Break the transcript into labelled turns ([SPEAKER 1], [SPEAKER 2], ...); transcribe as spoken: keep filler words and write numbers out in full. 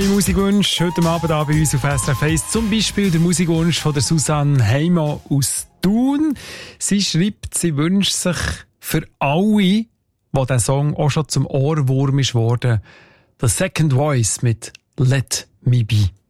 [SPEAKER 1] neue Musikwünsche heute Abend da bei uns auf S R F eins. Zum Beispiel der Musikwunsch von der Susanne Heimann aus Thun. Sie schreibt, sie wünscht sich für alle, wo der Song auch schon zum Ohrwurm ist worden, The Second Voice mit Let Me Be.